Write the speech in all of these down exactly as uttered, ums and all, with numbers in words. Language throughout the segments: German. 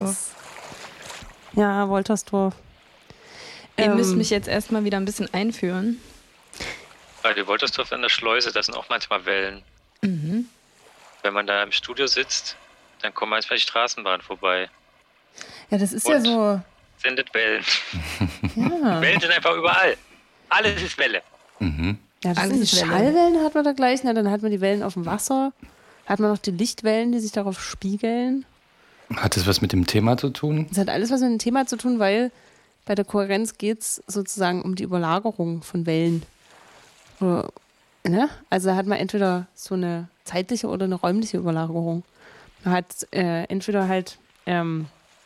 Ja, Woltersdorf. Ihr Ähm, müsst mich jetzt erstmal wieder ein bisschen einführen. Bei der Woltersdorf an der Schleuse, da sind auch manchmal Wellen. Mhm. Wenn man da im Studio sitzt, dann kommt manchmal die Straßenbahn vorbei. Ja, das ist Und ja so. sendet Wellen. Ja, Wellen sind einfach überall. Alles ist Welle. Mhm. ja das Alles sind die ist Welle. Schallwellen, hat man da gleich. Ne? Dann hat man die Wellen auf dem Wasser. Hat man noch die Lichtwellen, die sich darauf spiegeln. Hat das was mit dem Thema zu tun? Das hat alles was mit dem Thema zu tun, weil bei der Kohärenz geht es sozusagen um die Überlagerung von Wellen. Oder, ne? Also da hat man entweder so eine zeitliche oder eine räumliche Überlagerung. Man hat äh, entweder halt ähm,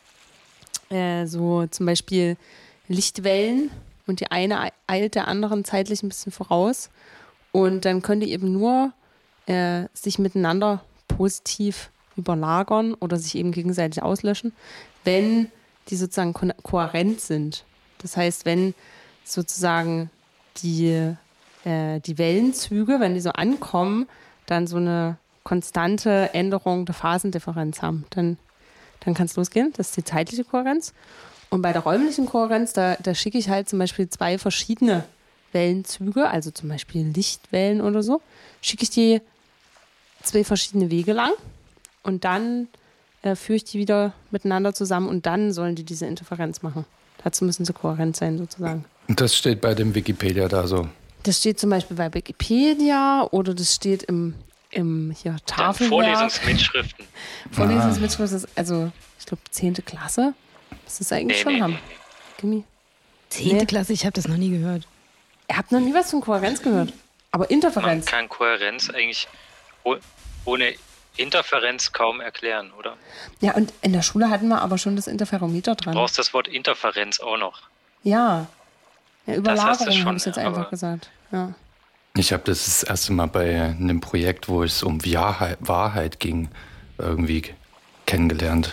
äh, so zum Beispiel Lichtwellen und die eine eilt der anderen zeitlich ein bisschen voraus. Und dann können die eben nur äh, sich miteinander positiv überlagern oder sich eben gegenseitig auslöschen, wenn die sozusagen ko- kohärent sind. Das heißt, wenn sozusagen die, äh, die Wellenzüge, wenn die so ankommen, dann so eine konstante Änderung der Phasendifferenz haben. Dann, dann kann es losgehen. Das ist die zeitliche Kohärenz. Und bei der räumlichen Kohärenz, da, da schicke ich halt zum Beispiel zwei verschiedene Wellenzüge, also zum Beispiel Lichtwellen oder so, schicke ich die zwei verschiedene Wege lang und dann äh, führe ich die wieder miteinander zusammen und dann sollen die diese Interferenz machen. Dazu müssen sie kohärent sein sozusagen. Und das steht bei dem Wikipedia da so. Das steht zum Beispiel bei Wikipedia oder das steht im, im hier Dann Tafelwerk. Vorlesungsmitschriften. Vorlesungsmitschrift ist also, ich glaube, zehnte Klasse. Das ist eigentlich Nee, schon nee, haben. nee, Gimmi. Zehnte Nee. Klasse, ich habe das noch nie gehört. Ihr habt noch nie was von Kohärenz gehört. Aber Man Interferenz. kann Kohärenz eigentlich oh- ohne Interferenz kaum erklären, oder? Ja, und in der Schule hatten wir aber schon das Interferometer dran. Du brauchst das Wort Interferenz auch noch. Ja. Ja, Das hast du Überlagerung schon, habe ich jetzt ja, einfach aber- gesagt. Ja. Ich habe das das erste Mal bei einem Projekt, wo es um Wahrheit, Wahrheit ging, irgendwie kennengelernt.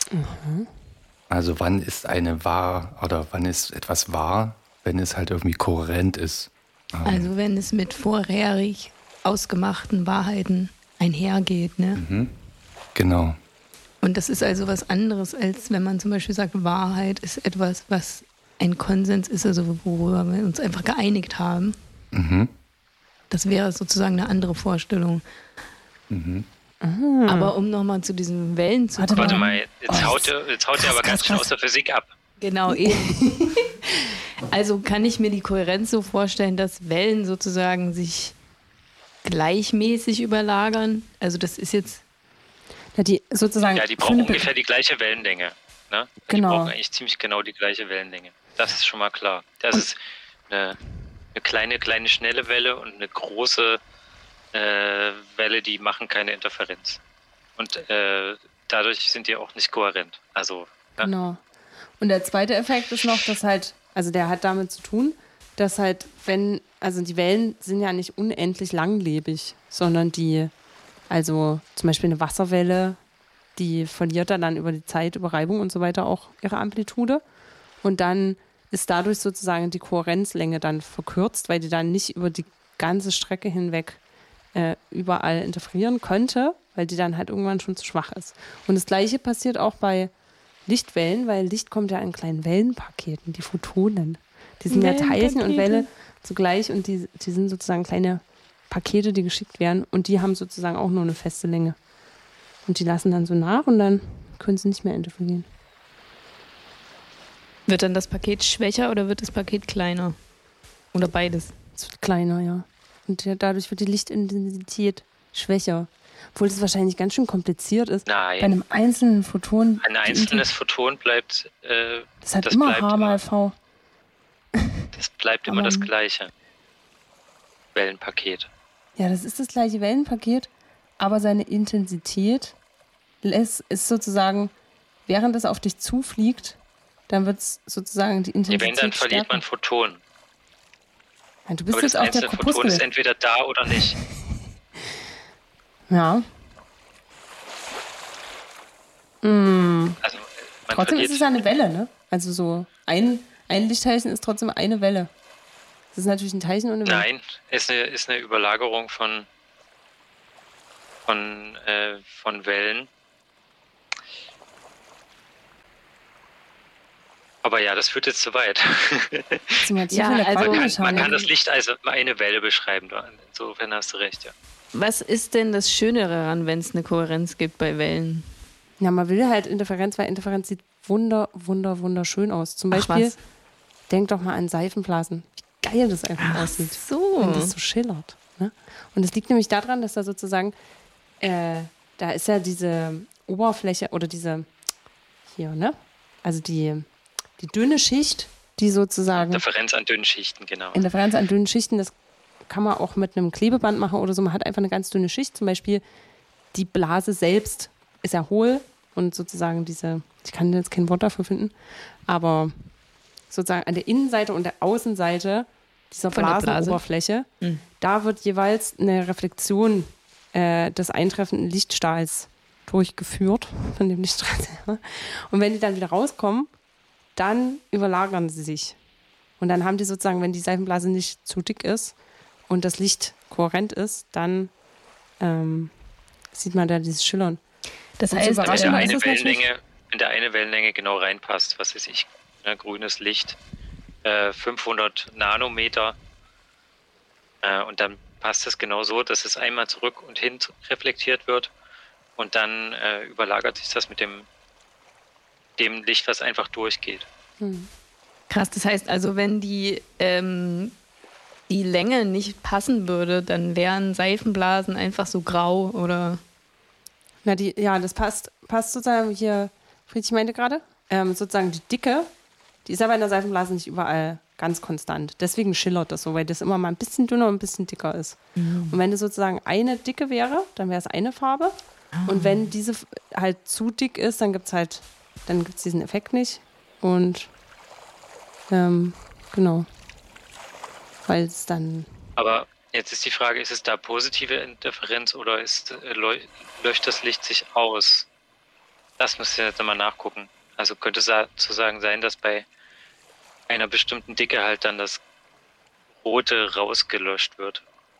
Also wann ist eine wahr oder wann ist etwas wahr, wenn es halt irgendwie kohärent ist. Also wenn es mit vorherig ausgemachten Wahrheiten einhergeht, ne? Genau. Und das ist also was anderes, als wenn man zum Beispiel sagt, Wahrheit ist etwas, was ein Konsens ist, also worüber wir uns einfach geeinigt haben. Mhm. Das wäre sozusagen eine andere Vorstellung. Mhm. Aber um nochmal zu diesen Wellen zu Warte kommen. Warte mal, jetzt Oh, haut ihr, jetzt haut ihr aber krass, ganz krass, schön krass. aus der Physik ab. Genau, eben. Also kann ich mir die Kohärenz so vorstellen, dass Wellen sozusagen sich gleichmäßig überlagern. Also das ist jetzt, Ja, die sozusagen. Ja, die für brauchen eine Be- ungefähr die gleiche Wellenlänge. Ne? Genau. Die brauchen eigentlich ziemlich genau die gleiche Wellenlänge. Das ist schon mal klar. Das ist eine, eine kleine, kleine, schnelle Welle und eine große äh, Welle, die machen keine Interferenz. Und äh, dadurch sind die auch nicht kohärent. Also, ne? Genau. Und der zweite Effekt ist noch, dass halt, also der hat damit zu tun, dass halt, wenn, also die Wellen sind ja nicht unendlich langlebig, sondern die, also zum Beispiel eine Wasserwelle, die verliert dann, dann über die Zeit, über Reibung und so weiter auch ihre Amplitude. Und dann ist dadurch sozusagen die Kohärenzlänge dann verkürzt, weil die dann nicht über die ganze Strecke hinweg äh, überall interferieren könnte, weil die dann halt irgendwann schon zu schwach ist. Und das Gleiche passiert auch bei Lichtwellen, weil Licht kommt ja in kleinen Wellenpaketen, die Photonen. Die sind ja Teilchen und Welle zugleich und die, die sind sozusagen kleine Pakete, die geschickt werden und die haben sozusagen auch nur eine feste Länge. Und die lassen dann so nach und dann können sie nicht mehr interferieren. wird dann das Paket schwächer oder wird das Paket kleiner? Oder beides? Es wird kleiner, ja. Und ja, dadurch wird die Lichtintensität schwächer. Obwohl das wahrscheinlich ganz schön kompliziert ist. Nein. Bei einem einzelnen Photon. Ein die einzelnes Photon bleibt, äh, Das hat das immer bleibt H mal immer. V. das bleibt immer Aber- das gleiche Wellenpaket. Ja, das ist das gleiche Wellenpaket, aber seine Intensität lässt, ist sozusagen, während es auf dich zufliegt, dann wird es sozusagen die Nee, Intensität wenn, dann verliert stärker. man Photon. Nein, du bist Aber jetzt das auf der einzelne Photon Korpuskel. ist entweder da oder nicht. Ja, Also, äh, man trotzdem verliert, ist es ja eine Welle, ne? Also so ein, ein Lichtteilchen ist trotzdem eine Welle. Das ist natürlich ein Teilchen und eine Welle. Nein, ist eine, ist eine Überlagerung von, von, äh, von Wellen. Aber ja, das führt jetzt zu weit. Ja, also man, kann, man kann das Licht als eine Welle beschreiben. Insofern hast du recht, ja. Was ist denn das Schöne daran, wenn es eine Kohärenz gibt bei Wellen? Ja, man will halt Interferenz, weil Interferenz sieht wunder, wunder, wunderschön aus. Zum Beispiel, denk doch mal an Seifenblasen. Wie geil das einfach Ach aussieht. So. Wenn das so schillert. Ne? Und es liegt nämlich daran, dass da sozusagen, äh, da ist ja diese Oberfläche oder diese, hier, ne? Also die, die dünne Schicht, die sozusagen... Interferenz an dünnen Schichten, genau. Interferenz an dünnen Schichten, das kann man auch mit einem Klebeband machen oder so. Man hat einfach eine ganz dünne Schicht. Zum Beispiel die Blase selbst ist ja hohl und sozusagen diese, ich kann jetzt kein Wort dafür finden, aber sozusagen an der Innenseite und der Außenseite dieser Blasenoberfläche, mhm. da wird jeweils eine Reflexion äh, des eintreffenden Lichtstrahls durchgeführt, von dem Lichtstrahl. Und wenn die dann wieder rauskommen, dann überlagern sie sich. Und dann haben die sozusagen, wenn die Seifenblase nicht zu dick ist und das Licht kohärent ist, dann ähm, sieht man da dieses Schillern. Das heißt, wenn der eine Wellenlänge, wenn der eine Wellenlänge genau reinpasst, was weiß ich, ne, grünes Licht, äh, fünfhundert Nanometer, äh, und dann passt es genau so, dass es einmal zurück und hin reflektiert wird und dann äh, überlagert sich das mit dem, dem Licht, was einfach durchgeht. Hm. Krass, das heißt also, wenn die, ähm, die Länge nicht passen würde, dann wären Seifenblasen einfach so grau oder... Na, die, ja, das passt, passt sozusagen hier, Friedrich meinte gerade, ähm, sozusagen die Dicke, die ist aber in der Seifenblase nicht überall ganz konstant. Deswegen schillert das so, weil das immer mal ein bisschen dünner und ein bisschen dicker ist. Mhm. Und wenn das sozusagen eine Dicke wäre, dann wäre es eine Farbe. Ah. Und wenn diese halt zu dick ist, dann gibt es halt, dann gibt es diesen Effekt nicht. Und ähm, genau. Weil es dann... Aber jetzt ist die Frage, ist es da positive Interferenz oder ist, äh, löscht das Licht sich aus? Das müsst ihr jetzt mal nachgucken. Also könnte es sozusagen sein, dass bei einer bestimmten Dicke halt dann das Rote rausgelöscht wird.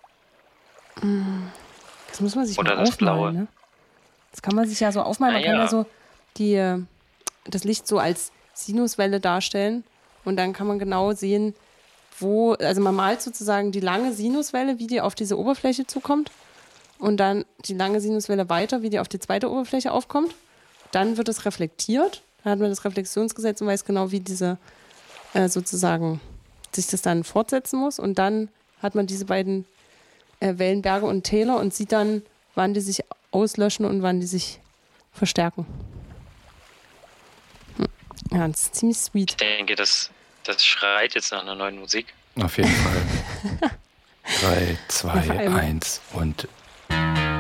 Das muss man sich oder mal das aufmalen, Blaue. Ne? Das kann man sich ja so aufmalen. Man Na kann ja. ja so die, das Licht so als Sinuswelle darstellen und dann kann man genau sehen, wo, also man malt sozusagen die lange Sinuswelle, wie die auf diese Oberfläche zukommt und dann die lange Sinuswelle weiter, wie die auf die zweite Oberfläche aufkommt. Dann wird es reflektiert, dann hat man das Reflexionsgesetz und weiß genau, wie diese äh, sozusagen sich das dann fortsetzen muss und dann hat man diese beiden äh, Wellenberge und Täler und sieht dann, wann die sich auslöschen und wann die sich verstärken. Hm. Ja, das ist ziemlich sweet. Ich denke, das, das schreit jetzt nach einer neuen Musik. Auf jeden Fall. Drei, zwei, eins und